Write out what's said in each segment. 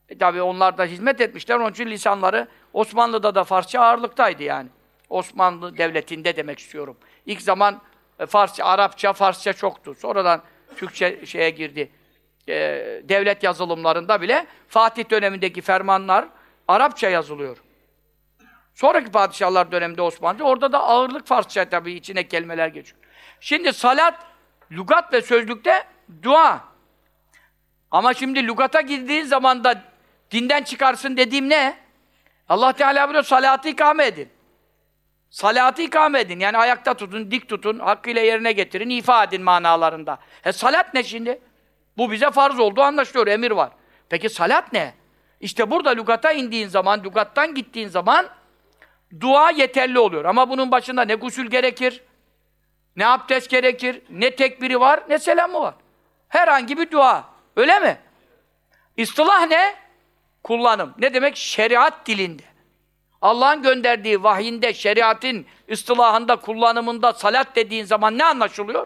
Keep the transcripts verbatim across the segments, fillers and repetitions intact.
E, tabii onlar da hizmet etmişler. Onun için lisanları Osmanlı'da da Farsça ağırlıktaydı yani. Osmanlı Devleti'nde demek istiyorum. İlk zaman e, Farsça, Arapça, Farsça çoktu. Sonradan Türkçe şeye girdi. E, devlet yazılımlarında bile Fatih dönemindeki fermanlar Arapça yazılıyor. Sonraki padişahlar döneminde Osmanlı, orada da ağırlık Farsça tabii, içine kelimeler geçiyor. Şimdi salat, lügat ve sözlükte dua. Ama şimdi lügata girdiğin zaman da dinden çıkarsın dediğim ne? Allah Teala buyuruyor, salatı ikame edin. Salatı ikame edin. Yani ayakta tutun, dik tutun, hakkıyla yerine getirin, ifa edin manalarında. E salat ne şimdi? Bu bize farz olduğu anlaşılıyor, emir var. Peki salat ne? İşte burada lügata indiğin zaman, lügattan gittiğin zaman dua yeterli oluyor. Ama bunun başında ne gusül gerekir, ne abdest gerekir, ne tekbiri var, ne selamı var. Herhangi bir dua. Öyle mi? İstilah ne? Kullanım. Ne demek? Şeriat dilinde. Allah'ın gönderdiği vahyinde, şeriatın istilahında, kullanımında salat dediğin zaman ne anlaşılıyor?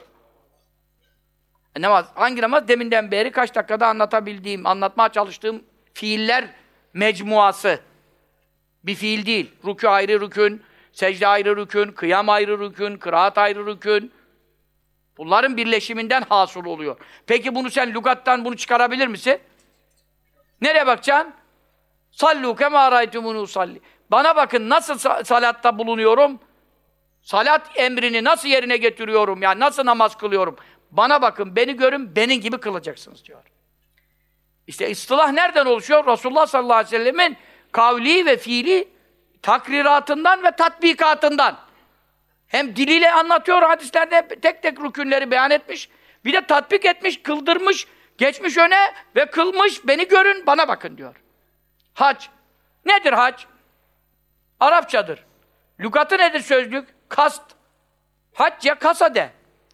E, namaz. Hangi namaz? Deminden beri kaç dakikada anlatabildiğim, anlatmaya çalıştığım fiiller mecmuası. Bir fiil değil. Rükû ayrı rükün, secde ayrı rükün, kıyam ayrı rükün, kıraat ayrı rükün. Bunların birleşiminden hasıl oluyor. Peki bunu sen lügattan bunu çıkarabilir misin? Nereye bakacaksın? Sallu kemâ râaytumûnû salli. Bana bakın nasıl salatta bulunuyorum? Salat emrini nasıl yerine getiriyorum? Yani nasıl namaz kılıyorum? Bana bakın, beni görün, benim gibi kılacaksınız diyor. İşte istilah nereden oluşuyor? Resulullah sallallahu aleyhi ve sellemin kavli ve fiili takriratından ve tatbikatından. Hem diliyle anlatıyor, hadislerde tek tek rükünleri beyan etmiş, bir de tatbik etmiş, kıldırmış, geçmiş öne ve kılmış, beni görün, bana bakın diyor. Hac. Nedir hac? Arapçadır. Lügatı nedir sözlük? Kast. Hac ya kasade.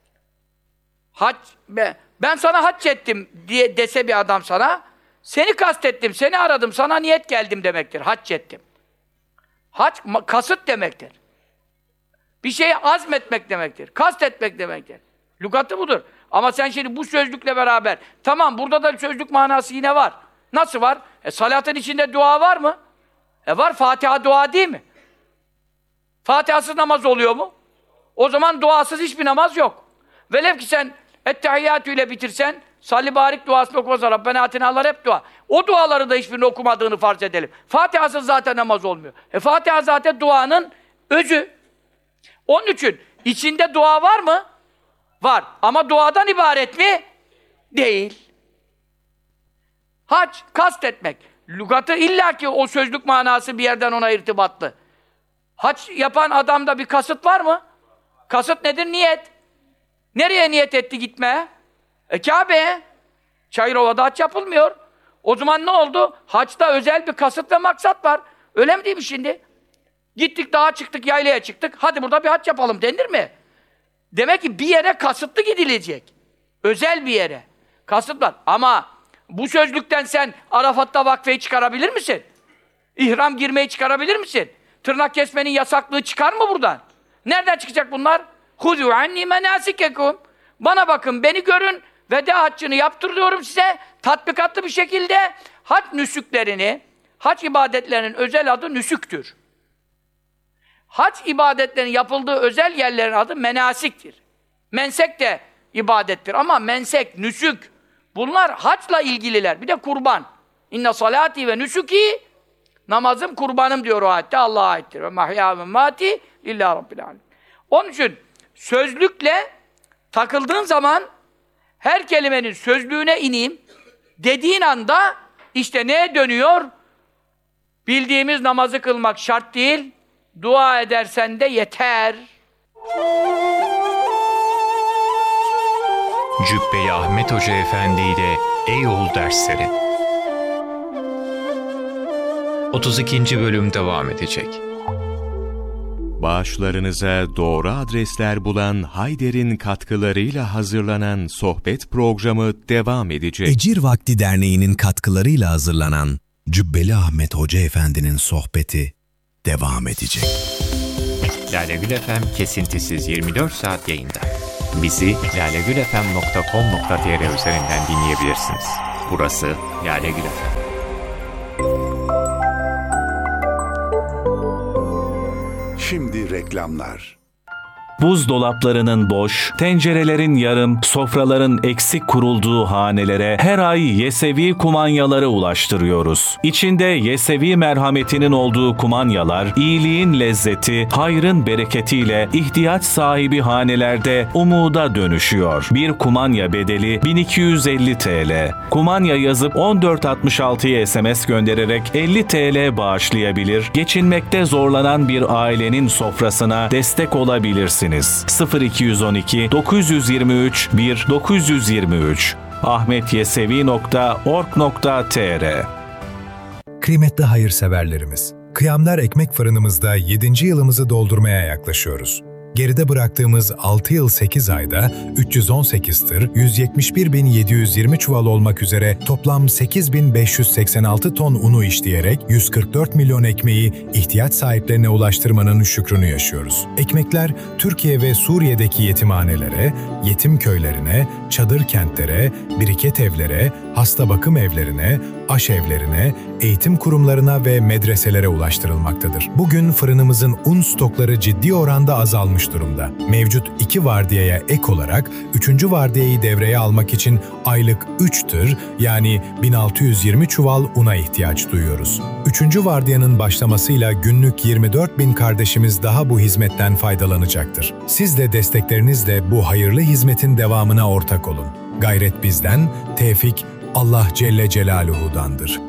Hac, ben sana hac ettim diye dese bir adam sana, seni kastettim, seni aradım, sana niyet geldim demektir. Hac ettim. Hac, kasıt demektir. Bir şeyi azmetmek demektir. Kast etmek demektir. Lügatı budur. Ama sen şimdi bu sözlükle beraber, tamam burada da sözlük manası yine var. Nasıl var? E salatın içinde dua var mı? E var, Fatiha dua değil mi? Fatihasız namaz oluyor mu? O zaman duasız hiçbir namaz yok. Velev ki sen ettehiyyatü ile bitirsen, salli barik duasını okumazsa Rabbena atinalar hep dua. O duaları da hiçbirini okumadığını farz edelim. Fatihasız zaten namaz olmuyor. E Fatiha zaten duanın özü. Onun için içinde dua var mı? Var. Ama duadan ibaret mi? Değil. Hac, kast etmek. Lügatı illaki o sözlük manası bir yerden ona irtibatlı. Hac yapan adamda bir kasıt var mı? Kasıt nedir? Niyet. Nereye niyet etti gitmeye? E Kabe'ye. Çayırova'da hac yapılmıyor. O zaman ne oldu? Haçta özel bir kasıt ve maksat var. Öyle mi değil mi şimdi? Gittik, dağa çıktık, yaylaya çıktık. Hadi burada bir hac yapalım denir mi? Demek ki bir yere kasıtlı gidilecek. Özel bir yere. Kasıt var. Ama bu sözlükten sen Arafat'ta vakfeyi çıkarabilir misin? İhram girmeyi çıkarabilir misin? Tırnak kesmenin yasaklığı çıkar mı buradan? Nereden çıkacak bunlar? Huzû annî menâsikekum. Bana bakın, beni görün, veda haccını yaptırıyorum size. Tatbikatlı bir şekilde hac nüsüklerini, hac ibadetlerinin özel adı nüsüktür. Hac ibadetlerinin yapıldığı özel yerlerin adı menasiktir. Mensek de ibadettir ama mensek, nüsük, bunlar hacla ilgililer. Bir de kurban. İnne salati ve nüsuki, namazım, kurbanım diyor o ayette, Allah'a aittir. Ve mahya ve mati lillahi rabbil alemin. Onun için sözlükle takıldığın zaman her kelimenin sözlüğüne ineyim dediğin anda işte neye dönüyor? Bildiğimiz namazı kılmak şart değil, dua edersen de yeter. Cübbeli Ahmet Hoca Efendi ile Ey-Oğul dersleri otuz ikinci bölüm devam edecek. Bağışlarınıza doğru adresler bulan Hayder'in katkılarıyla hazırlanan sohbet programı devam edecek. Ecir Vakti Derneği'nin katkılarıyla hazırlanan Cübbeli Ahmet Hoca Efendi'nin sohbeti devam edecek. Lale Gül F M kesintisiz yirmi dört saat yayında. Bizi lale gül f m nokta com nokta t r üzerinden dinleyebilirsiniz. Burası Lale Gül F M. Şimdi reklamlar. Buzdolaplarının boş, tencerelerin yarım, sofraların eksik kurulduğu hanelere her ay Yesevi kumanyaları ulaştırıyoruz. İçinde Yesevi merhametinin olduğu kumanyalar, iyiliğin lezzeti, hayrın bereketiyle ihtiyaç sahibi hanelerde umuda dönüşüyor. Bir kumanya bedeli bin iki yüz elli TL. Kumanya yazıp on dört altmış altıya S M S göndererek elli TL bağışlayabilir, geçinmekte zorlanan bir ailenin sofrasına destek olabilirsiniz. sıfır iki yüz on iki dokuz yüz yirmi üç bir dokuz yüz yirmi üç ahmetyesevi nokta org nokta tr. Kıymetli hayırseverlerimiz, Kıyamlar Ekmek Fırınımızda yedinci yılımızı doldurmaya yaklaşıyoruz. Geride bıraktığımız altı yıl sekiz ayda üç yüz on sekiz tır, yüz yetmiş bir bin yedi yüz yirmi çuval olmak üzere toplam sekiz bin beş yüz seksen altı ton unu işleyerek yüz kırk dört milyon ekmeği ihtiyaç sahiplerine ulaştırmanın şükrünü yaşıyoruz. Ekmekler Türkiye ve Suriye'deki yetimhanelere, yetim köylerine, çadır kentlere, biriket evlere, hasta bakım evlerine, aşevlerine, eğitim kurumlarına ve medreselere ulaştırılmaktadır. Bugün fırınımızın un stokları ciddi oranda azalmış durumda. Mevcut iki vardiyaya ek olarak üçüncü vardiyayı devreye almak için aylık üç tır yani bin altı yüz yirmi çuval una ihtiyaç duyuyoruz. üçüncü vardiyanın başlamasıyla günlük yirmi dört bin kardeşimiz daha bu hizmetten faydalanacaktır. Siz de desteklerinizle bu hayırlı hizmetin devamına ortak olun. Gayret bizden, tevfik Allah Celle Celaluhu'dandır.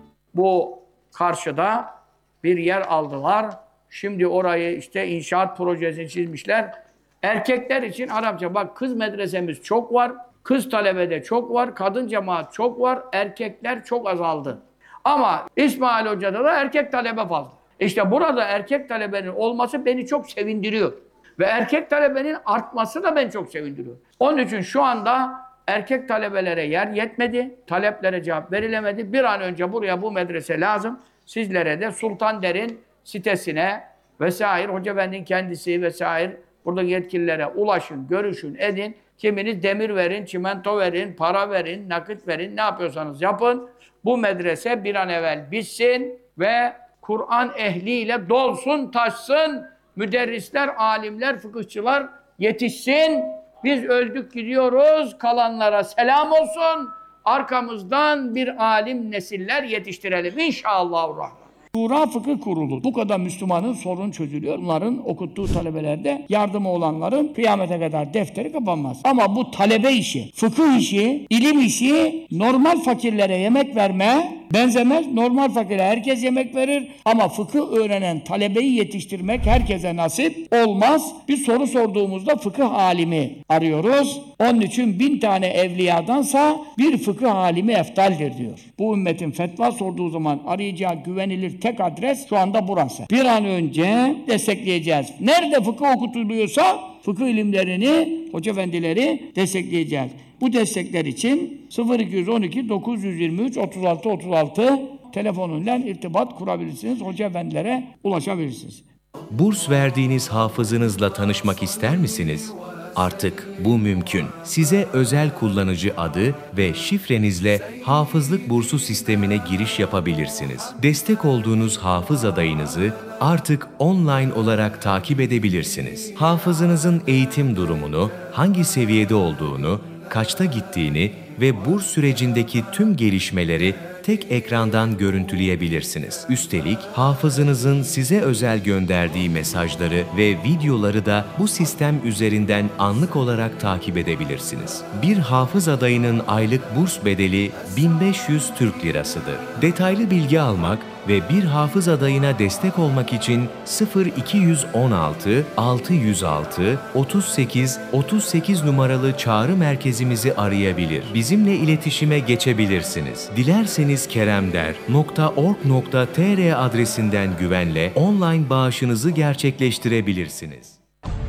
Bu karşıda bir yer aldılar. Şimdi orayı işte inşaat projesini çizmişler. Erkekler için Arapça. Bak kız medresemiz çok var. Kız talebede çok var. Kadın cemaat çok var. Erkekler çok azaldı. Ama İsmail Hoca'da da erkek talebe fazla. İşte burada erkek talebenin olması beni çok sevindiriyor. Ve erkek talebenin artması da beni çok sevindiriyor. Onun için şu anda erkek talebelere yer yetmedi, taleplere cevap verilemedi. Bir an önce buraya bu medrese lazım. Sizlere de Sultan Der'in sitesine vesaire, Hoca Efendi'nin kendisi vesaire buradaki yetkililere ulaşın, görüşün, edin. Kiminiz demir verin, çimento verin, para verin, nakit verin, ne yapıyorsanız yapın. Bu medrese bir an evvel bitsin ve Kur'an ehliyle dolsun, taşsın. Müderrisler, alimler, fıkıhçılar yetişsin. Biz öldük gidiyoruz, kalanlara selam olsun. Arkamızdan bir alim nesiller yetiştirelim inşallahurrahman. Şura Fıkıh Kurulu. Bu kadar Müslümanın sorun çözülüyor. Bunların okuttuğu talebelerde yardımı olanların kıyamete kadar defteri kapanmaz. Ama bu talebe işi, fıkıh işi, ilim işi normal fakirlere yemek verme benzemez. Normal fakire herkes yemek verir ama fıkıh öğrenen talebeyi yetiştirmek herkese nasip olmaz. Bir soru sorduğumuzda fıkıh alimi arıyoruz. Onun için bin tane evliyadansa bir fıkıh alimi eftaldir diyor. Bu ümmetin fetva sorduğu zaman arayacağı güvenilir tek adres şu anda burası. Bir an önce destekleyeceğiz. Nerede fıkıh okutuluyorsa fıkıh ilimlerini, hoca efendileri destekleyeceğiz. Bu destekler için sıfır iki yüz on iki dokuz yüz yirmi üç otuz altı otuz altı telefonuyla irtibat kurabilirsiniz. Hoca efendilere ulaşabilirsiniz. Burs verdiğiniz hafızınızla tanışmak ister misiniz? Artık bu mümkün. Size özel kullanıcı adı ve şifrenizle hafızlık bursu sistemine giriş yapabilirsiniz. Destek olduğunuz hafız adayınızı artık online olarak takip edebilirsiniz. Hafızınızın eğitim durumunu, hangi seviyede olduğunu, kaçta gittiğini ve burs sürecindeki tüm gelişmeleri tek ekrandan görüntüleyebilirsiniz. Üstelik hafızınızın size özel gönderdiği mesajları ve videoları da bu sistem üzerinden anlık olarak takip edebilirsiniz. Bir hafız adayının aylık burs bedeli bin beş yüz Türk Lirasıdır. Detaylı bilgi almak ve bir hafız adayına destek olmak için sıfır iki yüz on altı altı yüz altı otuz sekiz otuz sekiz numaralı çağrı merkezimizi arayabilir. Bizimle iletişime geçebilirsiniz. Dilerseniz keremder nokta org nokta tr adresinden güvenle online bağışınızı gerçekleştirebilirsiniz.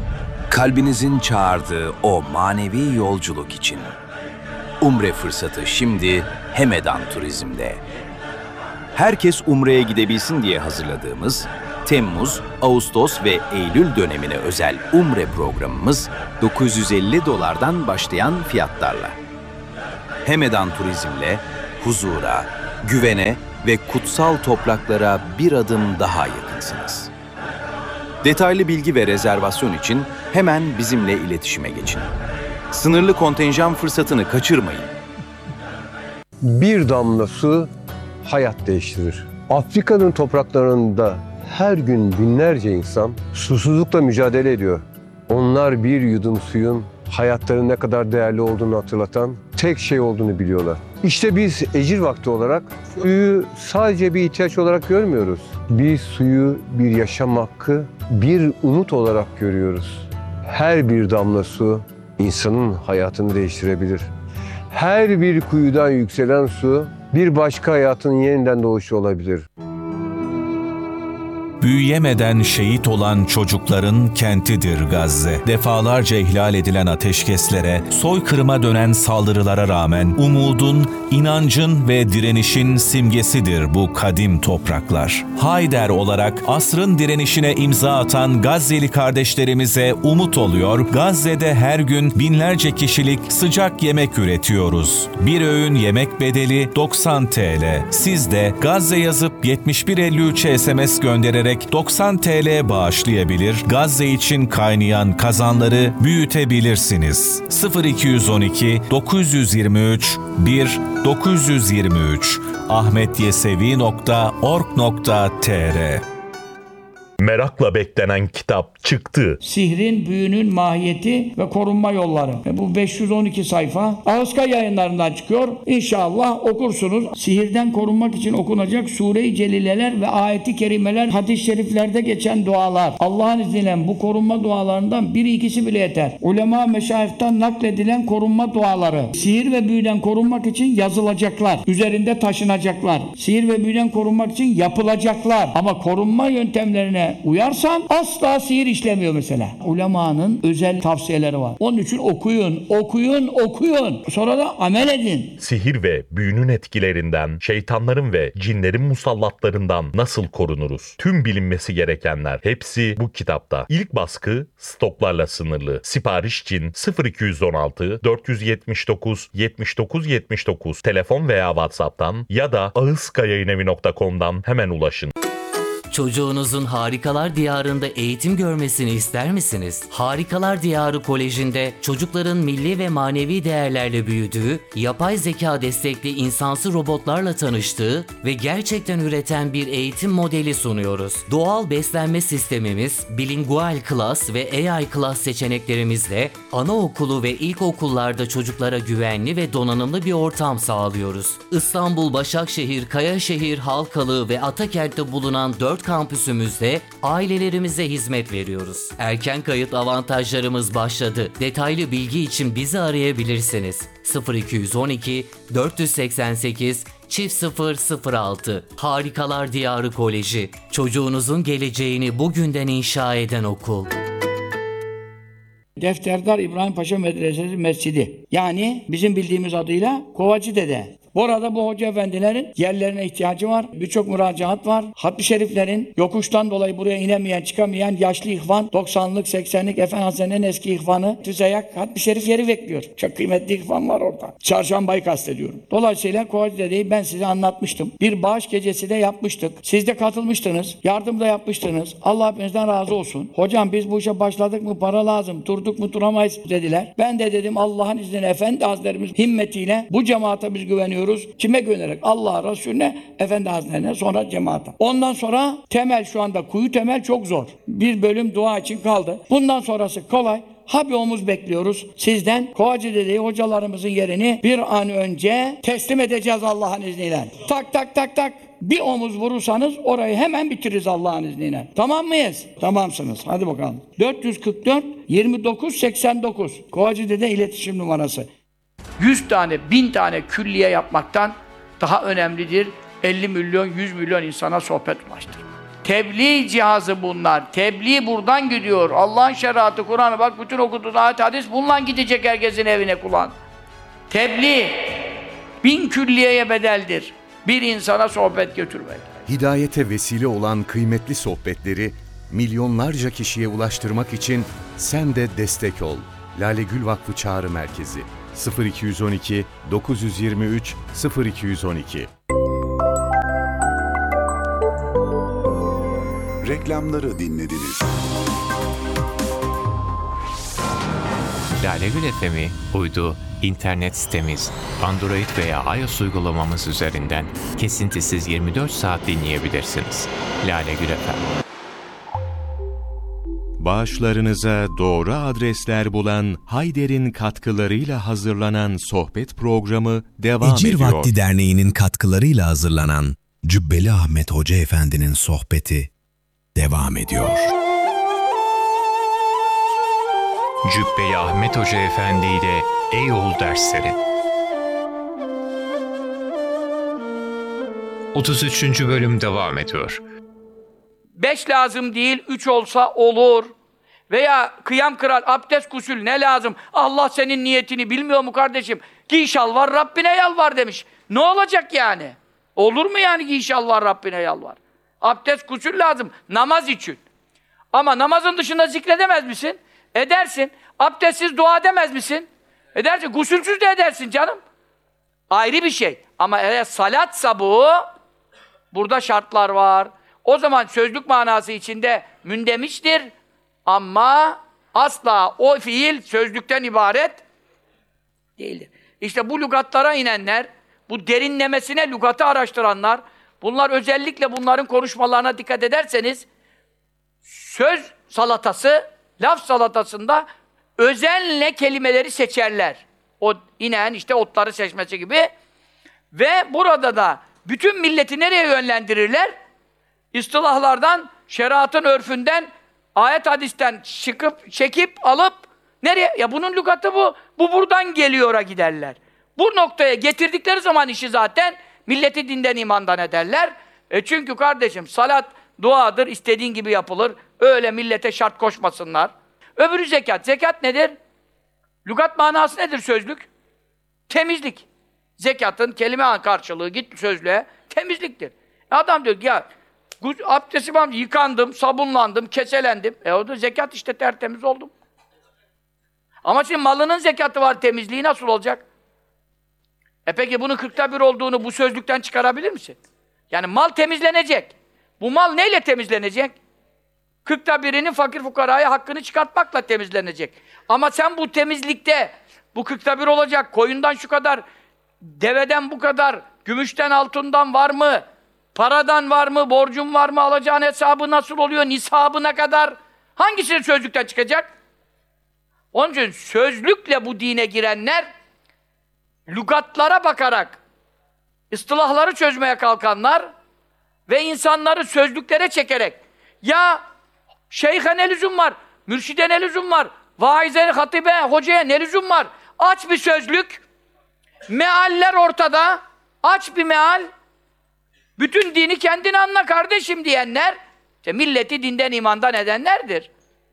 Kalbinizin çağırdığı o manevi yolculuk için. Umre fırsatı şimdi Hemedan Turizm'de. Herkes Umre'ye gidebilsin diye hazırladığımız Temmuz, Ağustos ve Eylül dönemine özel Umre programımız dokuz yüz elli dolardan başlayan fiyatlarla. Hemedan Turizm'le huzura, güvene ve kutsal topraklara bir adım daha yakınsınız. Detaylı bilgi ve rezervasyon için hemen bizimle iletişime geçin. Sınırlı kontenjan fırsatını kaçırmayın. Bir damla su hayat değiştirir. Afrika'nın topraklarında her gün binlerce insan susuzlukla mücadele ediyor. Onlar bir yudum suyun hayatlarının ne kadar değerli olduğunu hatırlatan tek şey olduğunu biliyorlar. İşte biz ecir vakti olarak suyu sadece bir ihtiyaç olarak görmüyoruz. Biz suyu bir yaşam hakkı, bir umut olarak görüyoruz. Her bir damla su insanın hayatını değiştirebilir. Her bir kuyudan yükselen su bir başka hayatın yeniden doğuşu olabilir. Büyüyemeden şehit olan çocukların kentidir Gazze. Defalarca ihlal edilen ateşkeslere, soykırıma dönen saldırılara rağmen umudun, inancın ve direnişin simgesidir bu kadim topraklar. Hayder olarak asrın direnişine imza atan Gazze'li kardeşlerimize umut oluyor, Gazze'de her gün binlerce kişilik sıcak yemek üretiyoruz. Bir öğün yemek bedeli doksan TL. Siz de Gazze yazıp yetmiş bir elli üçe S M S göndererek doksan TL bağışlayabilir, Gazze için kaynayan kazanları büyütebilirsiniz. sıfır iki yüz on iki dokuz yüz yirmi üç bir dokuz yüz yirmi üç ahmetyesevi nokta org nokta tr. Merakla beklenen kitap çıktı. Sihrin, büyünün mahiyeti ve korunma yolları. Ve bu beş yüz on iki sayfa Ağızka Yayınlarından çıkıyor. İnşallah okursunuz. Sihirden korunmak için okunacak Sure-i Celileler ve ayeti kerimeler, hadis-i şeriflerde geçen dualar. Allah'ın izniyle bu korunma dualarından biri ikisi bile yeter. Ulema meşayihten nakledilen korunma duaları. Sihir ve büyüden korunmak için yazılacaklar. Üzerinde taşınacaklar. Sihir ve büyüden korunmak için yapılacaklar. Ama korunma yöntemlerine uyarsan asla sihir işlemiyor mesela. Ulemanın özel tavsiyeleri var. Onun için okuyun, okuyun, okuyun. Sonra da amel edin. Sihir ve büyünün etkilerinden, şeytanların ve cinlerin musallatlarından nasıl korunuruz? Tüm bilinmesi gerekenler hepsi bu kitapta. İlk baskı stoklarla sınırlı. Sipariş için sıfır iki yüz on altı dört yüz yetmiş dokuz yetmiş dokuz yetmiş dokuz telefon veya WhatsApp'tan ya da ağızkayayinevi nokta com'dan hemen ulaşın. Çocuğunuzun Harikalar Diyarı'nda eğitim görmesini ister misiniz? Harikalar Diyarı Koleji'nde çocukların milli ve manevi değerlerle büyüdüğü, yapay zeka destekli insansı robotlarla tanıştığı ve gerçekten üreten bir eğitim modeli sunuyoruz. Doğal beslenme sistemimiz, bilingual class ve A I class seçeneklerimizle anaokulu ve ilkokullarda çocuklara güvenli ve donanımlı bir ortam sağlıyoruz. İstanbul, Başakşehir, Kayaşehir, Halkalı ve Atakent'te bulunan dört kampüsümüzde ailelerimize hizmet veriyoruz. Erken kayıt avantajlarımız başladı. Detaylı bilgi için bizi arayabilirsiniz. sıfır iki yüz on iki dört yüz seksen sekiz çift sıfır sıfır altı Harikalar Diyarı Koleji. Çocuğunuzun geleceğini bugünden inşa eden okul. Defterdar İbrahim Paşa Medresesi Mescidi. Yani bizim bildiğimiz adıyla Kovacı Dede. Bu arada bu hoca efendilerin yerlerine ihtiyacı var. Birçok müracaat var. Hatmi şeriflerin yokuştan dolayı buraya inemeyen, çıkamayan yaşlı ihvan, doksanlık, seksenlik Efendi Hazretleri'nin eski ihvanı Tüzeyak Hatmi şerif yeri bekliyor. Çok kıymetli ihvan var orada. Çarşambayı kastediyorum. Dolayısıyla Kovacı Dede'yi ben size anlatmıştım. Bir bağış gecesi de yapmıştık. Siz de katılmıştınız. Yardım da yapmıştınız. Allah hepinizden razı olsun. Hocam biz bu işe başladık mı para lazım. Durduk mu duramayız dediler. Ben de dedim Allah'ın izniyle Efendi Hazretlerimiz himmetiyle bu cemaate biz güveniyoruz. Kime güvenerek? Allah'a, Resulüne, Efendi Hazretlerine, sonra cemaate. Ondan sonra temel şu anda kuyu temel çok zor. Bir bölüm dua için kaldı. Bundan sonrası kolay. Ha bir omuz bekliyoruz sizden. Kovacı Dede'yi hocalarımızın yerini bir an önce teslim edeceğiz Allah'ın izniyle. Tak tak tak tak. Bir omuz vurursanız orayı hemen bitiririz Allah'ın izniyle. Tamam mıyız? Tamamsınız. Hadi bakalım. dört yüz kırk dört yirmi dokuz seksen dokuz Kovacı Dede iletişim numarası. yüz tane, bin tane külliye yapmaktan daha önemlidir. elli milyon, yüz milyon insana sohbet ulaştırmak. Tebliğ cihazı bunlar. Tebliğ buradan gidiyor. Allah'ın şeriatı, Kur'an'ı bak bütün okuduğun ayet hadis bununla gidecek herkesin evine kulağın. Tebliğ bin külliyeye bedeldir. Bir insana sohbet götürmek. Hidayete vesile olan kıymetli sohbetleri milyonlarca kişiye ulaştırmak için sen de destek ol. Lale Gül Vakfı Çağrı Merkezi sıfır iki yüz on iki dokuz yüz yirmi üç sıfır iki yüz on iki. Reklamları dinlediniz. Lale Gül F M'i uydu, internet sitemiz, Android veya iOS uygulamamız üzerinden kesintisiz yirmi dört saat dinleyebilirsiniz. Lale Gül F M. Bağışlarınıza doğru adresler bulan Hayder'in katkılarıyla hazırlanan sohbet programı devam Ecir ediyor. Vakti Derneği'nin katkılarıyla hazırlanan Cübbeli Ahmet Hoca Efendi'nin sohbeti devam ediyor. Cübbeli Ahmet Hoca Efendi ile Eyol dersleri. otuz üçüncü bölüm devam ediyor. Beş lazım değil, üç olsa olur. Veya kıyam kırar, abdest, gusül ne lazım? Allah senin niyetini bilmiyor mu kardeşim? Giy şalvar, Rabbine yalvar demiş. Ne olacak yani? Olur mu yani giy şalvar, Rabbine yalvar? Abdest, gusül lazım, namaz için. Ama namazın dışında zikredemez misin? Edersin. Abdestsiz dua edemez misin? Edersin. Gusülsüz de edersin canım. Ayrı bir şey. Ama eğer salatsa bu, burada şartlar var. O zaman sözlük manası içinde mündemiştir. Ama asla o fiil sözlükten ibaret değildir. İşte bu lügatlara inenler, bu derinlemesine lügatı araştıranlar, bunlar özellikle bunların konuşmalarına dikkat ederseniz, söz salatası, laf salatasında özenle kelimeleri seçerler. O inen işte otları seçmesi gibi. Ve burada da bütün milleti nereye yönlendirirler? İstilahlardan, şeriatın örfünden, ayet hadisten çıkıp, çekip, alıp nereye? Ya bunun lügatı bu. Bu buradan geliyora giderler. Bu noktaya getirdikleri zaman işi zaten milleti dinden imandan ederler. E çünkü kardeşim salat duadır, istediğin gibi yapılır. Öyle millete şart koşmasınlar. Öbürü zekat. Zekat nedir? Lügat manası nedir sözlük? Temizlik. Zekatın kelime karşılığı git sözlüğe temizliktir. Adam diyor ki ya abdestim var, yıkandım, sabunlandım, keselendim. E o da zekat işte, tertemiz oldum. Ama şimdi malının zekatı var, temizliği nasıl olacak? E peki bunun kırkta bir olduğunu bu sözlükten çıkarabilir misin? Yani mal temizlenecek. Bu mal neyle temizlenecek? Kırkta birinin fakir fukaraya hakkını çıkartmakla temizlenecek. Ama sen bu temizlikte, bu kırkta bir olacak, koyundan şu kadar, deveden bu kadar, gümüşten altından var mı? Paradan var mı? Borcun var mı? Alacağın hesabı nasıl oluyor? Nisabına kadar? Hangisinin sözlükten çıkacak? Onun için sözlükle bu dine girenler, lügatlara bakarak, ıstılahları çözmeye kalkanlar ve insanları sözlüklere çekerek, ya şeyhe ne lüzum var? Mürşide ne lüzum var? Vaize, hatibe, hocaya ne lüzum var? Aç bir sözlük, mealler ortada, aç bir meal, bütün dini kendin anla kardeşim diyenler, işte milleti dinden imandan edenlerdir.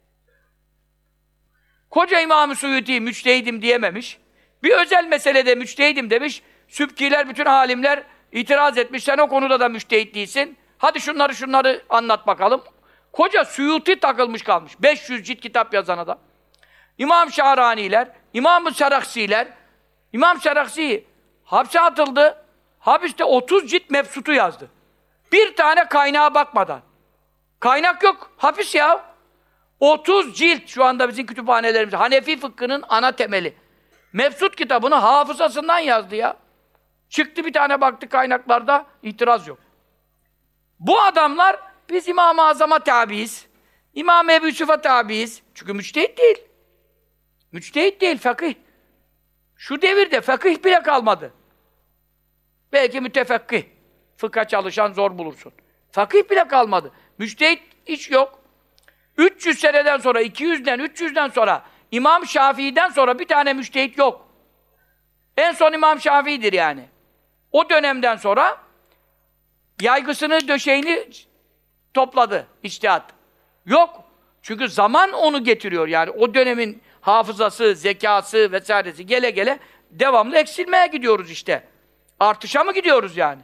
Koca İmam-ı Suyuti müçtehidim diyememiş, bir özel meselede müçtehidim demiş, Sübkiler, bütün alimler itiraz etmiş, sen o konuda da müçtehit değilsin, hadi şunları şunları anlat bakalım. Koca Suyuti takılmış kalmış, beş yüz cilt kitap yazan adam. İmam Şahraniler, İmam-ı Seraksiler, İmam Seraksi hapse atıldı, hapiste otuz cilt mebsutu yazdı. Bir tane kaynağa bakmadan. Kaynak yok, hapis ya. otuz cilt şu anda bizim kütüphanelerimizde. Hanefi fıkhının ana temeli. Mebsut kitabını hafızasından yazdı ya. Çıktı bir tane baktı kaynaklarda, itiraz yok. Bu adamlar, biz İmam-ı Azam'a tabiiz. İmam-ı Ebu Yusuf'a tabiiz. Çünkü müçtehit değil. Müçtehit değil, fakih. Şu devirde fakih bile kalmadı. Belki mütefekkih. Fıkha çalışan zor bulursun. Fakih bile kalmadı. Müçtehit hiç yok. üç yüz seneden sonra, iki yüzden, üç yüzden sonra, İmam Şafii'den sonra bir tane müçtehit yok. En son İmam Şafii'dir yani. O dönemden sonra yaygısını, döşeğini topladı içtihat. Yok. Çünkü zaman onu getiriyor yani. O dönemin hafızası, zekası vesairesi gele gele devamlı eksilmeye gidiyoruz işte. Artışa mı gidiyoruz yani?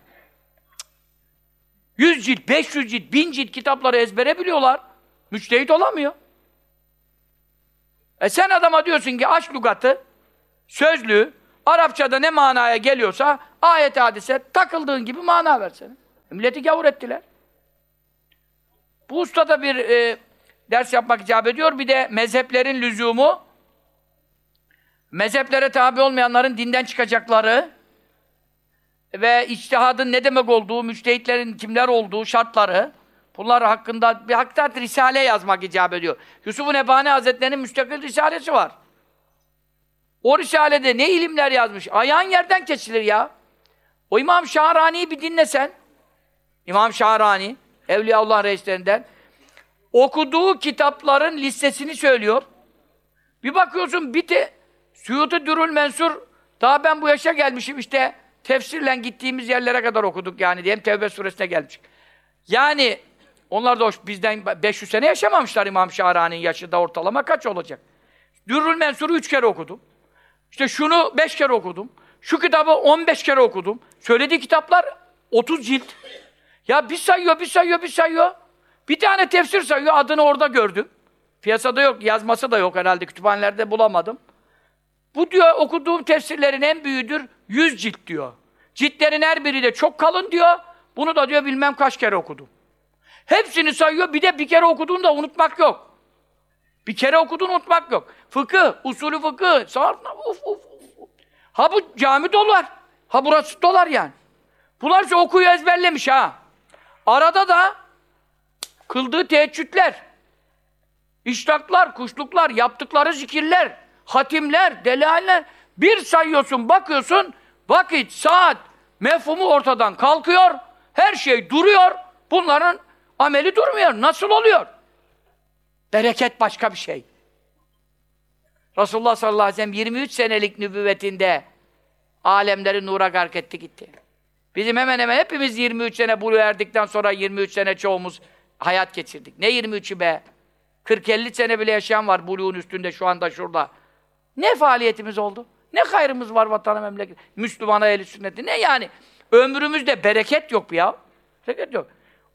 Yüz cilt, beş yüz cilt, bin cilt kitapları ezbere biliyorlar. Müçtehit olamıyor. E sen adama diyorsun ki aç lügatı, sözlüğü, Arapçada ne manaya geliyorsa ayet-i hadise takıldığın gibi mana versene. Milleti gavur ettiler. Bu ustada bir e, ders yapmak icap ediyor. Bir de mezheplerin lüzumu mezheplere tabi olmayanların dinden çıkacakları ve içtihadın ne demek olduğu, müçtehitlerin kimler olduğu, şartları, bunlar hakkında bir hakikat risale yazmak icap ediyor. Yusuf-u Nebhani Hazretleri'nin müstakil risalesi var. O risalede ne ilimler yazmış? Ayağın yerden kesilir ya. O İmam Şahrani'yi bir dinlesen, İmam Şahrani, Evliyaullah reislerinden, okuduğu kitapların listesini söylüyor. Bir bakıyorsun, bir de Suyuti Dürül Mensur, daha ben bu yaşa gelmişim işte, tefsirle gittiğimiz yerlere kadar okuduk yani diyelim, Tevbe suresine gelmiş. Yani onlar da hoş, bizden beş yüz sene yaşamamışlar. İmam Şahrani'nin yaşı da ortalama kaç olacak? Dürül Mensur'u üç kere okudum. İşte şunu beş kere okudum. Şu kitabı on beş kere okudum. Söylediği kitaplar otuz cilt. Ya bir sayıyor, bir sayıyor, bir sayıyor. Bir tane tefsir sayıyor, adını orada gördüm. Piyasada yok, yazması da yok herhalde, kütüphanelerde bulamadım. Bu diyor, okuduğum tefsirlerin en büyüğüdür, yüz cilt diyor. Ciltlerin her biri de çok kalın diyor. Bunu da diyor bilmem kaç kere okudum. Hepsini sayıyor, bir de bir kere okuduğunu da unutmak yok. Bir kere okuduğunu unutmak yok. Fıkıh, usulü fıkıh, sarfına, uf uf uf. Ha bu cami dolar, ha burası dolar yani. Bunlar işte okuyu ezberlemiş ha. Arada da kıldığı teheccüdler, işraklar, kuşluklar, yaptıkları zikirler, hatimler, delailler. Bir sayıyorsun, bakıyorsun, vakit, saat, mefhumu ortadan kalkıyor, her şey duruyor, bunların ameli durmuyor. Nasıl oluyor? Bereket başka bir şey. Resulullah sallallahu aleyhi ve sellem yirmi üç senelik nübüvvetinde alemleri nura gark etti gitti. Bizim hemen hemen hepimiz yirmi üç sene buluğ erdikten sonra yirmi üç sene çoğumuz hayat geçirdik. Ne yirmi üçü be? kırk elli sene bile yaşayan var buluğun üstünde şu anda şurada. Ne faaliyetimiz oldu? Ne hayrımız var vatana memleket? Müslümana ehli sünneti. Ne yani? Ömrümüzde bereket yok ya. Bereket yok.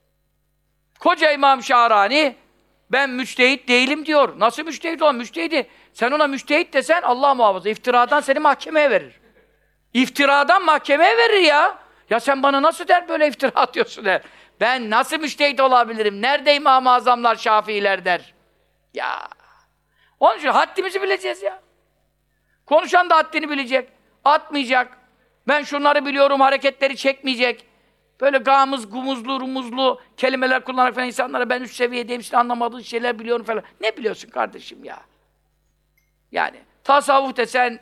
Koca İmam Şahrani ben müçtehit değilim diyor. Nasıl müçtehit olan? Müçtehidi. Sen ona müçtehit desen Allah muhafaza iftiradan seni mahkemeye verir. İftiradan mahkemeye verir ya. Ya sen bana nasıl der böyle iftira atıyorsun der. Ben nasıl müçtehit olabilirim? Nerede İmam-ı Azamlar, Şafiiler der. Ya. Onun için haddimizi bileceğiz ya. Konuşan da haddini bilecek. Atmayacak. Ben şunları biliyorum, hareketleri çekmeyecek. Böyle gamız, gumuzlu, rumuzlu kelimeler kullanarak falan insanlara ben üst seviyedeyim, işte anlamadığın şeyler biliyorum falan. Ne biliyorsun kardeşim ya? Yani tasavvuf desen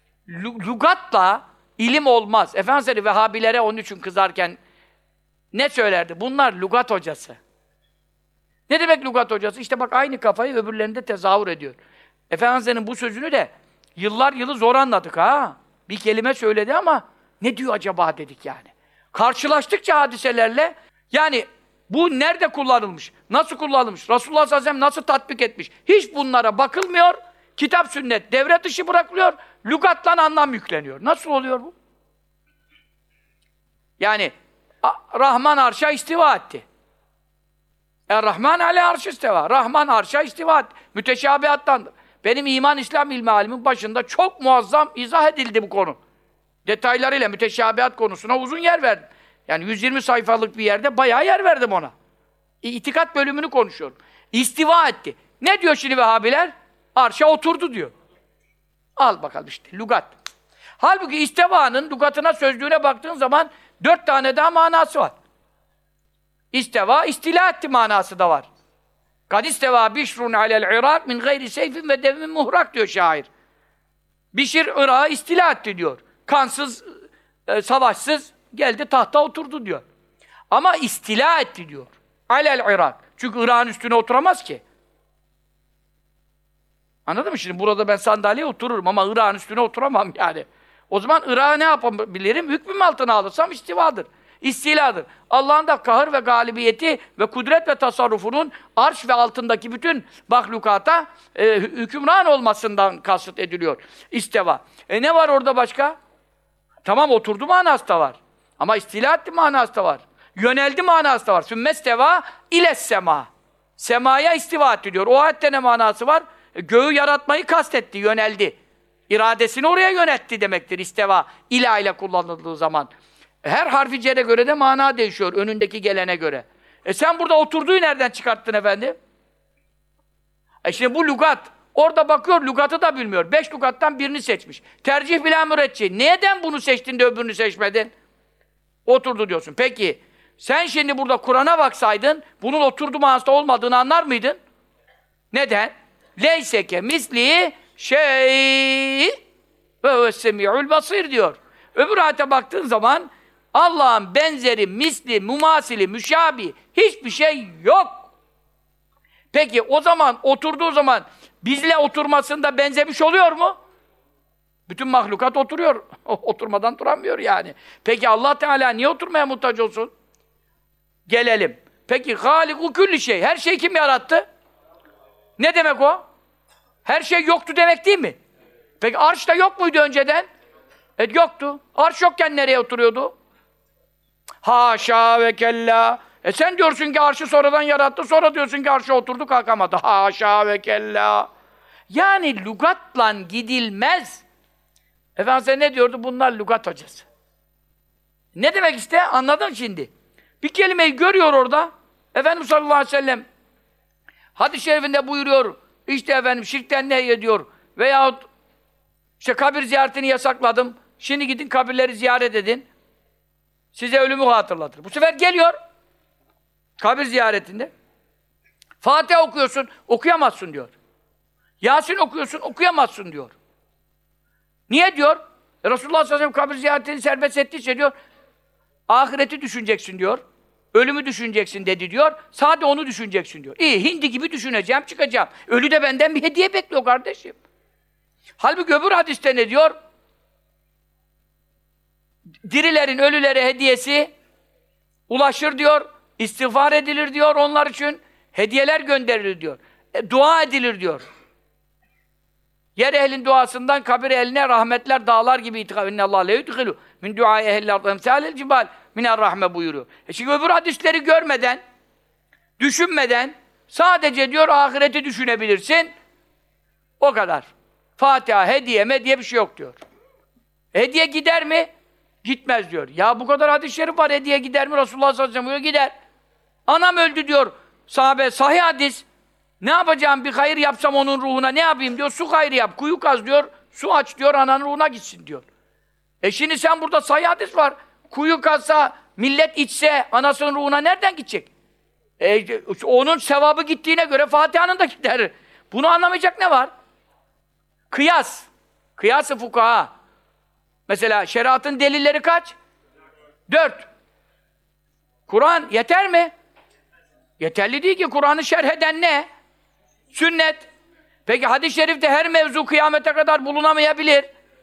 lügatla ilim olmaz. Efendimiz Vehhabilere onun için kızarken ne söylerdi? Bunlar lügat hocası. Ne demek lügat hocası? İşte bak aynı kafayı öbürlerinde tezahür ediyor. Efendimiz'in bu sözünü de yıllar yılı zor anladık ha. Bir kelime söyledi ama ne diyor acaba dedik yani. Karşılaştıkça hadiselerle, yani bu nerede kullanılmış, nasıl kullanılmış, Resulullah sallallahu aleyhi ve sellem nasıl tatbik etmiş, hiç bunlara bakılmıyor, kitap sünnet devre dışı bırakılıyor, lügatla anlam yükleniyor. Nasıl oluyor bu? Yani Rahman arşa istiva etti. Er-Rahman ale arş istiva. Rahman arşa istiva etti. Müteşabihattandır. Benim iman İslam ilmi alimin başında çok muazzam izah edildi bu konu. Detaylarıyla müteşabihat konusuna uzun yer verdim. Yani yüz yirmi sayfalık bir yerde bayağı yer verdim ona. İtikat bölümünü konuşuyorum. İstiva etti. Ne diyor şimdi Vehhabiler? Arşa oturdu diyor. Al bakalım işte, lügat. Halbuki istivanın lügatına, sözlüğüne baktığın zaman dört tane daha manası var. İsteva, istila etti manası da var. Kad isteva bişrun alel Irak min gayri seyfin ve devmin muhrak diyor şair. Bişir Irak'ı istila etti diyor. Kansız, e, savaşsız geldi tahta oturdu diyor. Ama istila etti diyor. Alel Irak. Çünkü Irak'ın üstüne oturamaz ki. Anladın mı şimdi? Burada ben sandalyeye otururum ama Irak'ın üstüne oturamam yani. O zaman Irak'ı ne yapabilirim? Hükmüm altına alırsam istivadır. İstiladır. Allah'ın da kahır ve galibiyeti ve kudret ve tasarrufunun arş ve altındaki bütün mahlukata e, hükümran olmasından kasıt ediliyor. İsteva. E ne var orada başka? Tamam, oturdu manası da var. Ama istila etti manası da var. Yöneldi manası da var. Sümmesteva iles sema. Semaya istiva etti diyor. O ayette ne manası var? E, göğü yaratmayı kastetti, yöneldi. İradesini oraya yöneltti demektir isteva. İla ile kullanıldığı zaman. Her harfi cer'e göre de mana değişiyor, önündeki gelene göre. E sen burada oturduğu nereden çıkarttın efendim? E şimdi bu lügat, Orada bakıyor, lügatı da bilmiyor. Beş lügattan birini seçmiş. Tercih bila mürecci. Neden bunu seçtin de öbürünü seçmedin? Oturdu diyorsun. Peki, sen şimdi burada Kur'an'a baksaydın, bunun oturdu manasında olmadığını anlar mıydın? Neden? Leyseke misli şey ve huves-semi'ul basir diyor. Öbür ayete baktığın zaman Allah'ın benzeri, misli, mumasili, müşabi hiçbir şey yok. Peki o zaman oturduğu zaman bizle oturmasında benzemiş oluyor mu? Bütün mahlukat oturuyor. Oturmadan duramıyor yani. Peki Allah Teala niye oturmaya muhtaç olsun? Gelelim. Peki Hâlik-u külli şey. Her şeyi kim yarattı? Ne demek o? Her şey yoktu demek değil mi? Peki arş da yok muydu önceden? Evet yoktu. Arş yokken nereye oturuyordu? Haşa ve kella. E sen diyorsun ki arşı sonradan yarattı, sonra diyorsun ki arşa oturdu kalkamadı. Haşa ve kella. Yani lügatla gidilmez. Efendimiz ne diyordu? Bunlar lügat hocası. Ne demek işte? Anladın şimdi. Bir kelimeyi görüyor orada. Efendimiz sallallahu aleyhi ve sellem hadis-i şerifinde buyuruyor. İşte efendim şirkten nehyediyor. Veyahut işte kabir ziyaretini yasakladım. Şimdi gidin kabirleri ziyaret edin. Size ölümü hatırlatır. Bu sefer geliyor. Kabir ziyaretinde. Fatiha okuyorsun, okuyamazsın diyor. Yasin okuyorsun, okuyamazsın diyor. Niye diyor? E, Resulullah sallallahu aleyhi ve sellem kabir ziyaretini serbest ettiyse diyor, ahireti düşüneceksin diyor, ölümü düşüneceksin dedi diyor, sadece onu düşüneceksin diyor. İyi, hindi gibi düşüneceğim, çıkacağım. Ölü de benden bir hediye bekliyor kardeşim. Halbuki öbür hadiste ne diyor? Dirilerin ölülere hediyesi ulaşır diyor, istiğfar edilir diyor onlar için, hediyeler gönderilir diyor, e, dua edilir diyor. Yer ehlin duasından kabir ehline rahmetler dağlar gibi itikaf. İnnallâh le yudhilu min duâi ehli ardı emsâlel cibâl miner rahme buyuruyor. E şimdi öbür hadisleri görmeden, düşünmeden sadece diyor ahireti düşünebilirsin. O kadar. Fatiha, hediye, mediye bir şey yok diyor. Hediye gider mi? Gitmez diyor. Ya bu kadar hadis-i şerif var, hediye gider mi? Resulullah sallallahu aleyhi ve sellem gider. Anam öldü diyor. Sahabe, sahih hadis. Ne yapacağım? Bir hayır yapsam onun ruhuna ne yapayım diyor. Su hayrı yap, kuyu kaz diyor. Su aç diyor, ananın ruhuna gitsin diyor. E şimdi sen burada sahih hadis var. Kuyu kazsa, millet içse anasının ruhuna nereden gidecek? E, onun sevabı gittiğine göre Fatiha'nın da gider. Bunu anlamayacak ne var? Kıyas. Kıyas-ı fukaha. Mesela şeriatın delilleri kaç? Dört. Kur'an yeter mi? Yeterli değil ki. Kur'an'ı şerh eden ne? Sünnet. Peki hadis-i şerifte her mevzu kıyamete kadar bulunamayabilir.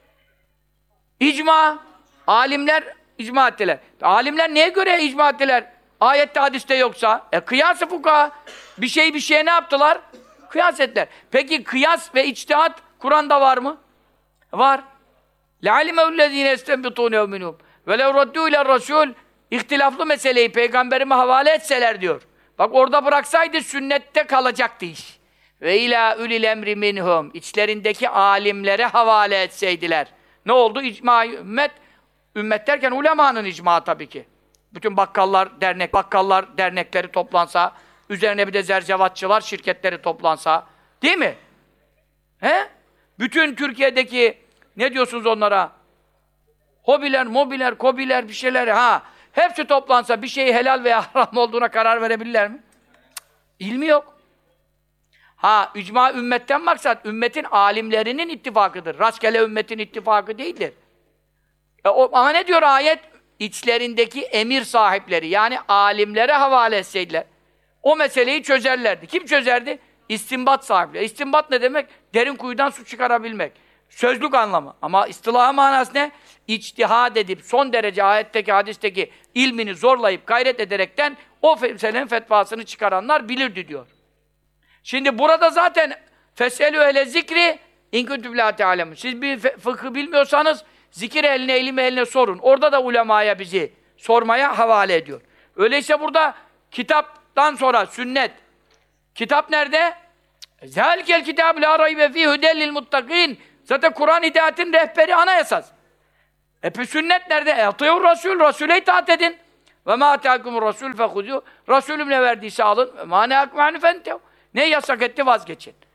İcma. Alimler icma ettiler. Alimler neye göre icma ettiler? Ayette, hadiste yoksa. E kıyas-ı fukaha. Bir şey bir şeye ne yaptılar? Kıyas ettiler. Peki kıyas ve içtihat Kur'an'da var mı? Var. لَعَلِمَهُ الَّذ۪ينَ اَسْتَنْبِطُونَ مِنْهُمْ وَلَوْ رَدُّوا اِلَى الرَّسُولِ İhtilaflı meseleyi Peygamberime havale etseler diyor. Bak orada bıraksaydı sünnette kalacaktı iş. Ve ilâ ulil emri minhum. İçlerindeki alimlere havale etseydiler. Ne oldu? İcma ümmet. Ümmet derken ulemanın icma tabii ki. Bütün bakkallar, dernek, bakkallar dernekleri toplansa, üzerine bir de zerzevatçılar şirketleri toplansa, değil mi? He? Bütün Türkiye'deki, ne diyorsunuz onlara? Hobiler, mobiler, kobiler, bir şeyler, ha. Hepsi toplansa bir şeyi helal veya haram olduğuna karar verebilirler mi? Cık, İlmi yok. Ha, icma ümmetten maksat, ümmetin alimlerinin ittifakıdır. Rastgele ümmetin ittifakı değildir. E, o, ama ne diyor ayet? İçlerindeki emir sahipleri, yani alimlere havale etseydiler, o meseleyi çözerlerdi. Kim çözerdi? İstinbat sahipleri. İstinbat ne demek? Derin kuyudan su çıkarabilmek. Sözlük anlamı. Ama istilaha manası ne? İçtihad edip, son derece ayetteki, hadisteki ilmini zorlayıp, gayret ederekten o meselenin fetvasını çıkaranlar bilirdi diyor. Şimdi burada zaten feselü ehle zikri in kuntum la ta'lemun. Siz bir fıkhı bilmiyorsanız zikir eline, ilim eline sorun. Orada da ulemaya bizi sormaya havale ediyor. Öyleyse burada kitaptan sonra sünnet. Kitap nerede? Zâlikel kitâb lâ raybe fî hudellil muttaqîn. Zaten Kur'an hidayetin rehberi, anayasas. E sünnet nerede? E atıyur Rasul, Rasûl'e itaat edin. Ve mâ atâkumur Rasûl fehudû. Rasûlüm ne verdiyse alın. Ve mâ neâkum anhu fentev. Ne yasak etti, vazgeçin.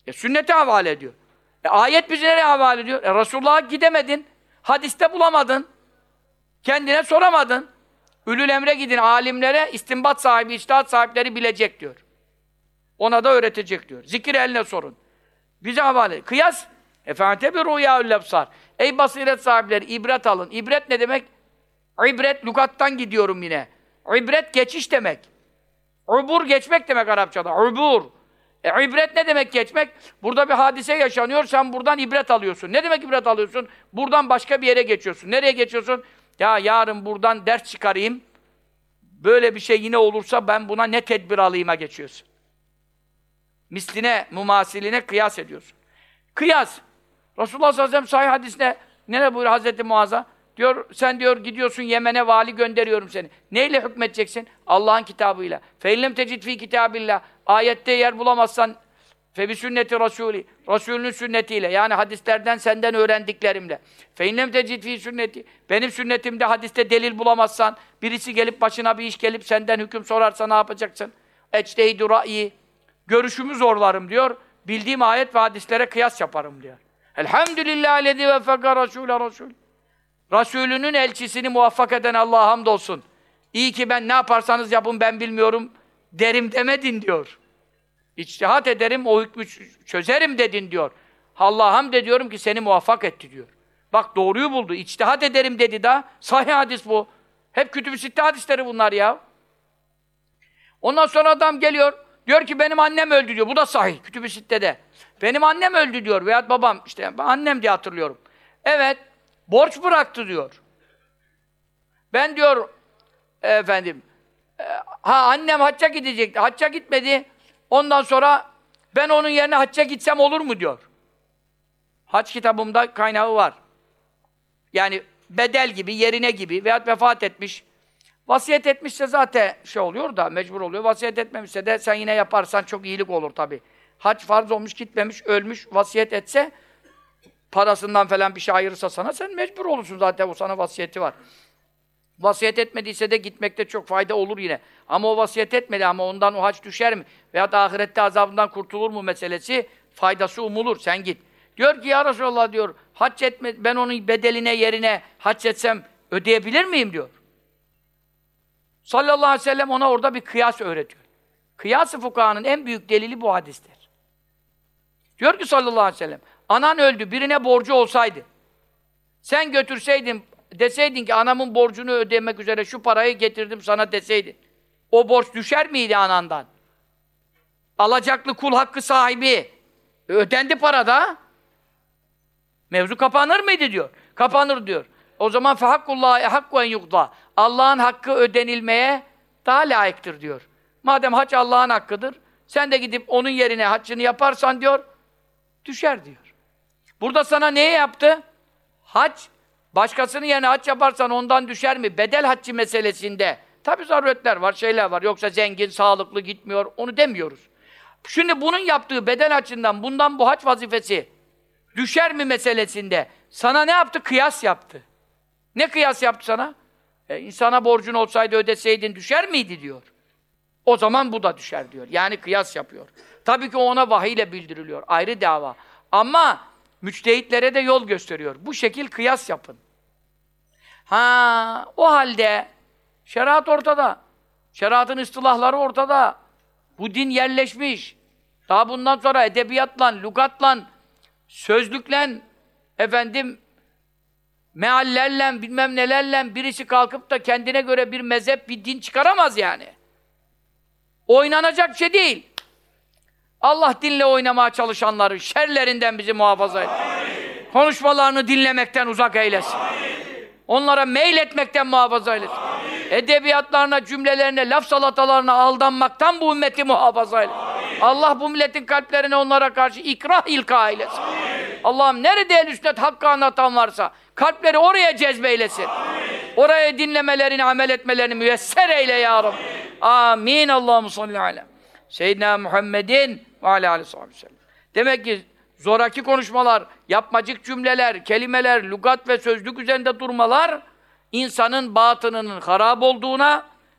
E, sünnete havale ediyor. E, ayet bizi nereye havale ediyor? E, Resulullah'a gidemedin. Hadiste bulamadın. Kendine soramadın. Ülül emre gidin, alimlere, istinbat sahibi, içtihat sahipleri bilecek diyor. Ona da öğretecek diyor. Zikir eline sorun. Bize havale. Kıyas. Efendim bir rüyâül lebsar. Ey basiret sahipleri, ibret alın. İbret ne demek? İbret, lügattan gidiyorum yine. İbret geçiş demek. Ubur geçmek demek Arapçada. Ubur. E, ibret ne demek geçmek? Burada bir hadise yaşanıyor, sen buradan ibret alıyorsun. Ne demek ibret alıyorsun? Buradan başka bir yere geçiyorsun. Nereye geçiyorsun? Ya yarın buradan ders çıkarayım. Böyle bir şey yine olursa ben buna ne tedbir alayım'a geçiyorsun. Misline, mumasiline kıyas ediyorsun. Kıyas. Resulullah sallallahu aleyhi ve sellem sahih hadisine ne buyuruyor Hazreti Muaz'a? Diyor, sen diyor gidiyorsun Yemen'e vali gönderiyorum seni. Neyle hükmedeceksin? Allah'ın kitabıyla. فَاِنْلَمْ تَجِدْ ف۪ي kitabillah. Ayette yer bulamazsan febi sünneti Rasûli. Resulünün sünnetiyle. Yani hadislerden senden öğrendiklerimle. فَاِنْلَمْ تَجِدْ ف۪ي sünneti. Benim sünnetimde hadiste delil bulamazsan, birisi gelip başına bir iş gelip senden hüküm sorarsa ne yapacaksın? اَجْتَهِدُ ra'yi. Görüşümü zorlarım diyor. Bildiğim ayet ve hadislere kıyas yaparım diyor. Elhamdülillah lezî veffeka rasûle rasûl. Resulünün elçisini muvaffak eden Allah'a hamdolsun. İyi ki ben ne yaparsanız yapın ben bilmiyorum derim demedin diyor. İçtihat ederim, o hükmü çözerim dedin diyor. Allah'a hamd ediyorum ki seni muvaffak etti diyor. Bak doğruyu buldu. İçtihat ederim dedi daha. Sahih hadis bu. Hep kütüb-i sitte hadisleri bunlar ya. Ondan sonra adam geliyor. Diyor ki benim annem öldü diyor. Bu da sahih. Kütüb-i Sitte'de. Benim annem öldü diyor. Veyahut babam. İşte annem diye hatırlıyorum. Evet. Borç bıraktı diyor. Ben diyor efendim e, ha annem hacca gidecekti. Hacca gitmedi. Ondan sonra ben onun yerine hacca gitsem olur mu diyor. Hac kitabımda kaynağı var. Yani bedel gibi, yerine gibi veyahut vefat etmiş. Vasiyet etmişse zaten şey oluyor da mecbur oluyor. Vasiyet etmemişse de sen yine yaparsan çok iyilik olur tabii. Hac farz olmuş, gitmemiş, ölmüş, vasiyet etse parasından falan bir şey ayırırsa sana sen mecbur olursun zaten, o sana vasiyeti var. Vasiyet etmediyse de gitmekte çok fayda olur yine. Ama o vasiyet etmedi ama ondan o hac düşer mi? Veyahut ahirette azabından kurtulur mu meselesi faydası umulur. Sen git. Diyor ki ya Resulallah diyor hac etme, ben onun bedeline yerine hac etsem ödeyebilir miyim diyor. Sallallahu aleyhi ve sellem ona orada bir kıyas öğretiyor. Kıyas-ı fukahanın en büyük delili bu hadistir. Diyor ki sallallahu aleyhi ve sellem, anan öldü, birine borcu olsaydı, sen götürseydin, deseydin ki anamın borcunu ödemek üzere şu parayı getirdim sana deseydin, o borç düşer miydi anandan? Alacaklı kul hakkı sahibi, ödendi parada, mevzu kapanır mıydı diyor. Kapanır diyor. O zaman fehakkullâhi hakku en yukda. Allah'ın hakkı ödenilmeye daha layıktır diyor. Madem hac Allah'ın hakkıdır, sen de gidip onun yerine haccını yaparsan diyor, düşer diyor. Burada sana neye yaptı? Hac, başkasının yerine hac yaparsan ondan düşer mi? Bedel haccı meselesinde. Tabi zaruretler var, şeyler var. Yoksa zengin, sağlıklı gitmiyor, onu demiyoruz. Şimdi bunun yaptığı bedel haccından, bundan bu hac vazifesi düşer mi meselesinde sana ne yaptı? Kıyas yaptı. Ne kıyas yaptı sana? E, insana borcun olsaydı ödeseydin düşer miydi diyor. O zaman bu da düşer diyor. Yani kıyas yapıyor. Tabii ki ona vahiy ile bildiriliyor. Ayrı dava. Ama müçtehitlere de yol gösteriyor. Bu şekil kıyas yapın. Ha, o halde şeriat ortada. Şeriatın ıstılahları ortada. Bu din yerleşmiş. Daha bundan sonra edebiyatla, lügatla, sözlükle, efendim, meallerle, bilmem nelerle birisi kalkıp da kendine göre bir mezhep, bir din çıkaramaz yani. Oynanacak bir şey değil. Allah dinle oynamaya çalışanları şerlerinden bizi muhafaza et. Amin. Konuşmalarını dinlemekten uzak eylesin. Amin. Onlara meyletmekten muhafaza eylesin. Amin. Edebiyatlarına, cümlelerine, laf salatalarına aldanmaktan bu ümmeti muhafaza eylesin. Amin. Allah bu milletin kalplerine onlara karşı ikrah ilka eylesin. Allah'ım nerede el üstüne hakkı anlatan varsa kalpleri oraya cezbeylesin. Amin. Oraya dinlemelerini, amel etmelerini müyesser eyle ya Rabbi. Amin. Allahumme salli ala Seyyidina Muhammedin ve ala aleyhi ve sellem. Demek ki zoraki konuşmalar, yapmacık cümleler, kelimeler, lügat ve sözlük üzerinde durmalar insanın batınının harap olduğuna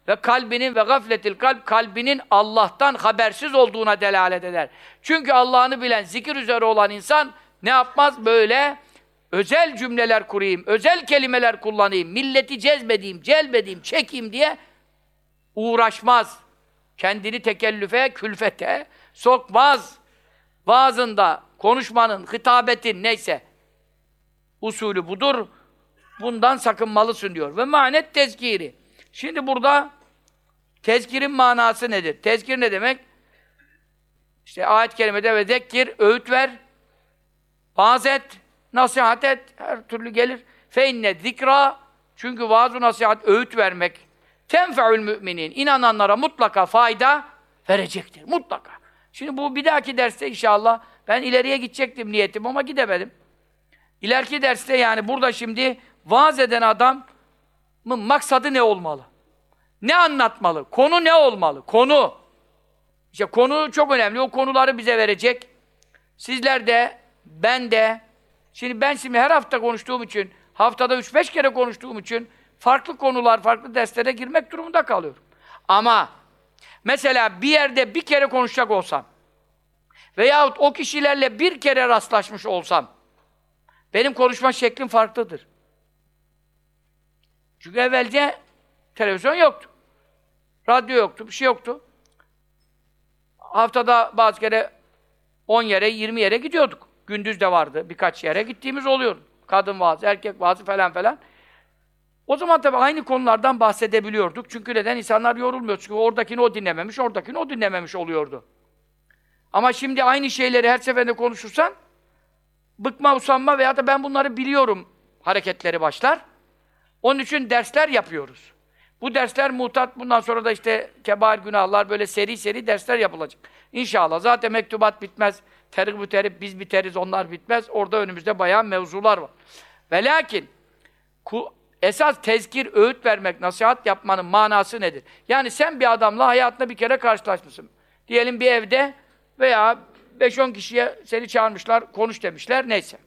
ve kalbinin ve gafletil kalp, kalbinin Allah'tan habersiz olduğuna delalet eder. Çünkü Allah'ını bilen, zikir üzere olan insan ne yapmaz? Böyle özel cümleler kurayım, özel kelimeler kullanayım, milleti cezbedeyim, celbedeyim, çekeyim diye uğraşmaz. Kendini tekellüfe, külfete sokmaz. Vaazında, konuşmanın, hitabetin neyse usulü budur. Bundan sakınmalısın diyor. Ve manet tezkiri. Şimdi burada tezkirin manası nedir? Tezkir ne demek? İşte ayet-i kerimede ve zekkir, öğüt ver, vaaz et, nasihat et, her türlü gelir. Fe inne zikra, çünkü vaaz-ı nasihat, öğüt vermek, tenfe'ül müminin, inananlara mutlaka fayda verecektir. Mutlaka. Şimdi bu bir dahaki derste inşallah, ben ileriye gidecektim niyetim ama gidemedim. İleriki derste yani burada şimdi vaaz eden adamın maksadı ne olmalı? Ne anlatmalı? Konu ne olmalı? Konu. İşte konu çok önemli. O konuları bize verecek. Sizler de, ben de. Şimdi ben şimdi her hafta konuştuğum için, haftada üç beş kere konuştuğum için farklı konular, farklı derslere girmek durumunda kalıyorum. Ama mesela bir yerde bir kere konuşacak olsam veyahut o kişilerle bir kere rastlaşmış olsam benim konuşma şeklim farklıdır. Çünkü evvelce televizyon yoktu. Radyo yoktu, bir şey yoktu. Haftada bazı kere on yere, yirmi yere gidiyorduk. Gündüz de vardı, birkaç yere gittiğimiz oluyordu. Kadın vaazı, erkek vaazı falan falan. O zaman tabii aynı konulardan bahsedebiliyorduk. Çünkü neden? İnsanlar yorulmuyor. Çünkü oradakini o dinlememiş, oradakini o dinlememiş oluyordu. Ama şimdi aynı şeyleri her seferinde konuşursan bıkma, usanma veya da ben bunları biliyorum hareketleri başlar. Onun için dersler yapıyoruz. Bu dersler muhtat, bundan sonra da işte kebair günahlar, böyle seri seri dersler yapılacak. İnşallah. Zaten mektubat bitmez. Tergib-ü terib, biz biteriz, onlar bitmez. Orada önümüzde bayağı mevzular var. Ve lakin esas tezkir, öğüt vermek, nasihat yapmanın manası nedir? Yani sen bir adamla hayatında bir kere karşılaşmışsın. Diyelim bir evde veya beş on kişiye seni çağırmışlar, konuş demişler, neyse.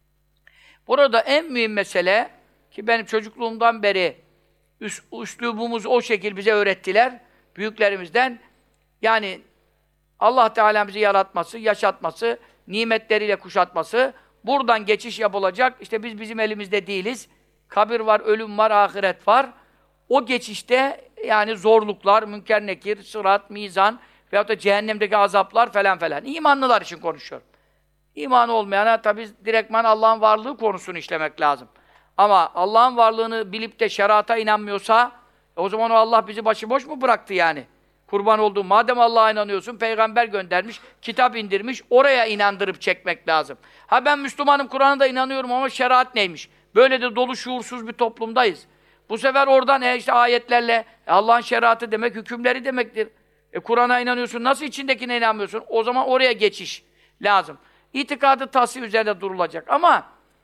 Burada en mühim mesele ki benim çocukluğumdan beri üs üslubumuz o şekil bize öğrettiler, büyüklerimizden. Yani Allah Teala bizi yaratması, yaşatması, nimetleriyle kuşatması, buradan geçiş yapılacak. İşte biz bizim elimizde değiliz. Kabir var, ölüm var, ahiret var. O geçişte yani zorluklar, münker nekir, sırat, mizan veyahut da cehennemdeki azaplar falan falan. İmanlılar için konuşuyorum. İmanı olmayana tabii direktman Allah'ın varlığı konusunu işlemek lazım. Ama Allah'ın varlığını bilip de şerata inanmıyorsa, o zaman o Allah bizi başıboş mu bıraktı yani? Kurban olduğum, madem Allah'a inanıyorsun, peygamber göndermiş, kitap indirmiş, oraya inandırıp çekmek lazım. Ha ben Müslümanım, Kur'an'a da inanıyorum ama şeriat neymiş? Böyle de dolu şuursuz bir toplumdayız. Bu sefer oradan e işte ayetlerle e Allah'ın şeriatı demek, hükümleri demektir. E Kur'an'a inanıyorsun, nasıl içindekine inanmıyorsun? O zaman oraya geçiş lazım. İtikadı tahsih üzerinde durulacak ama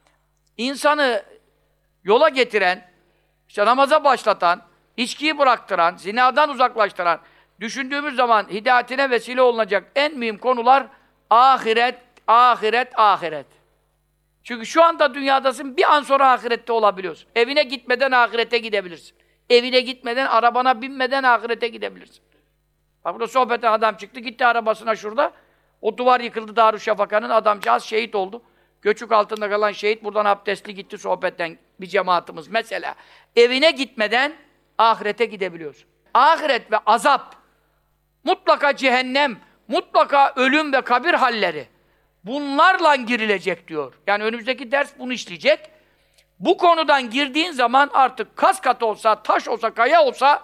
insanı yola getiren, işte namaza başlatan, içkiyi bıraktıran, zinadan uzaklaştıran, düşündüğümüz zaman hidayetine vesile olunacak en mühim konular ahiret, ahiret, ahiret. Çünkü şu anda dünyadasın, bir an sonra ahirette olabiliyorsun. Evine gitmeden ahirete gidebilirsin. Evine gitmeden, arabana binmeden ahirete gidebilirsin. Bak burada sohbete adam çıktı, gitti arabasına şurada. O duvar yıkıldı Darüşşafaka'nın, adamcağız şehit oldu. Göçük altında kalan şehit buradan abdestli gitti sohbetten bir cemaatimiz. Mesela evine gitmeden ahirete gidebiliyorsun. Ahiret ve azap, mutlaka cehennem, mutlaka ölüm ve kabir halleri. Bunlarla girilecek diyor. Yani önümüzdeki ders bunu işleyecek. Bu konudan girdiğin zaman artık kas kat olsa, taş olsa, kaya olsa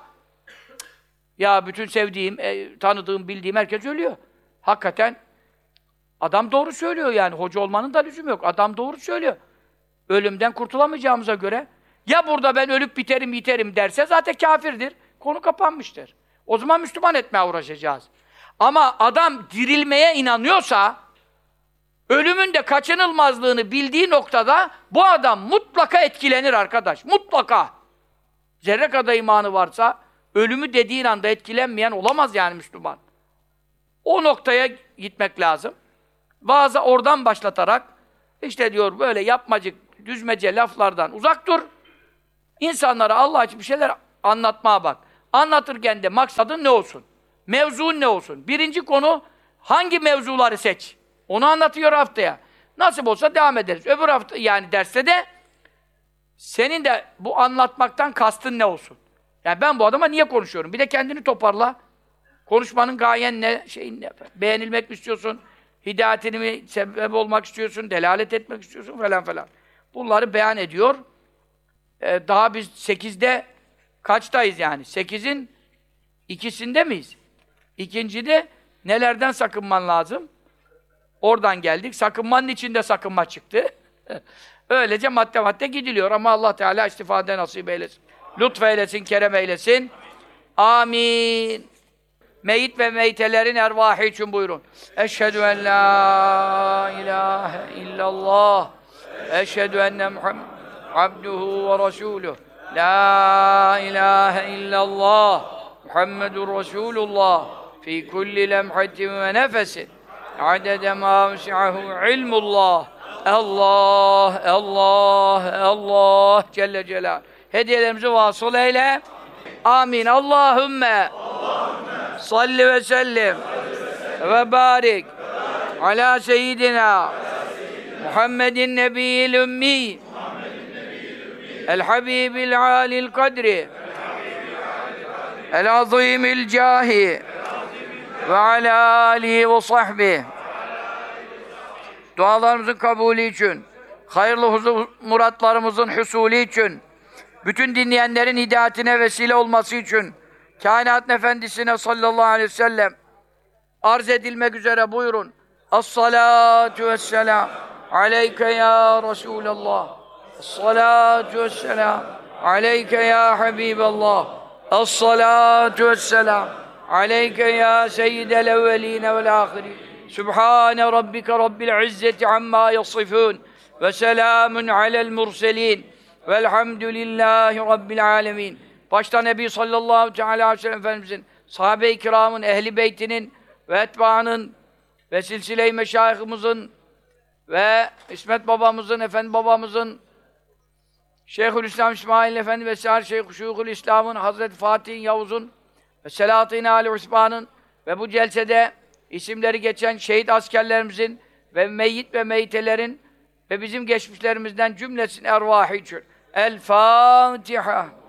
ya bütün sevdiğim, e, tanıdığım, bildiğim herkes ölüyor. Hakikaten adam doğru söylüyor yani. Hoca olmanın da lüzumu yok. Adam doğru söylüyor. Ölümden kurtulamayacağımıza göre ya burada ben ölüp biterim, biterim derse zaten kafirdir. Konu kapanmıştır. O zaman Müslüman etmeye uğraşacağız. Ama adam dirilmeye inanıyorsa, ölümün de kaçınılmazlığını bildiği noktada bu adam mutlaka etkilenir arkadaş. Mutlaka. Zerre kadar imanı varsa ölümü dediğin anda etkilenmeyen olamaz yani Müslüman. O noktaya gitmek lazım. Bazı oradan başlatarak işte diyor böyle yapmacık, düzmece laflardan uzak dur. İnsanlara Allah için bir şeyler anlatmaya bak. Anlatırken de maksadın ne olsun? Mevzun ne olsun? Birinci konu, hangi mevzuları seç? Onu anlatıyor haftaya. Nasip olsa devam ederiz. Öbür hafta, yani derste de senin de bu anlatmaktan kastın ne olsun? Yani ben bu adama niye konuşuyorum? Bir de kendini toparla. Konuşmanın gayen ne? Şeyin ne? Beğenilmek mi istiyorsun? Hidayetini mi sebep olmak istiyorsun? Delalet etmek istiyorsun? Falan falan. Bunları beyan ediyor. Ee, daha biz sekizde kaçtayız yani? Sekizin ikisinde miyiz? İkincide nelerden sakınman lazım? Oradan geldik. Sakınmanın içinde sakınma çıktı. Öylece madde madde gidiliyor ama Allah Teala istifade nasip eylesin. Lütfeylesin, kerem eylesin. Amin. Meyit ve meytelerin ervahı için buyurun. Eşhedü en la ilahe illallah. Eşhedü enne Muhammed abduhu ve resuluh. La ilahe illallah. Muhammedur Resulullah. Fi kulli lemhatin ve nefesin. Adede ma vesi'ahu ilmullah. Allah, Allah, Allah Celle Celal. Hediyelerimizi vasıl eyle. Amin. Allahümme, Allahümme salli ve sellim ve barik ala seyyidina Muhammedin nebiyyil ümmi el habibil alil kadri el azimil cahi ve ala alihi ve sahbihi. Dualarımızın kabulü için, hayırlı huzur muratlarımızın husulü için, bütün dinleyenlerin hidayetine vesile olması için, kainatın efendisine sallallahu aleyhi ve sellem arz edilmek üzere buyurun. Es-salatu vesselam aleyke ya Resulallah. Es-salatu vesselam aleyke ya Habiballah. Es-salatu vesselam aleyke ya seyyidel evveline vel ahirin. Sübhane rabbike rabbil izzeti amma yasifun ve selamun alel murselin velhamdülillahi rabbil alemin. Başta Nebi sallallahu aleyhi ve sellem Efendimizin, sahabe-i kiramın, ehli beytinin ve etbaanın ve silsile-i meşayihimizin ve İsmet babamızın, Efendi babamızın, Şeyhülislam İsmail Efendi ve Sâr Şeyh Şuyuhul İslam'ın, Hazreti Fatih Yavuz'un ve Selahattin Ali Osman'ın ve bu celsede isimleri geçen şehit askerlerimizin ve meyyit ve meyitelerin ve bizim geçmişlerimizden cümlesin ervahı için. El Fatiha.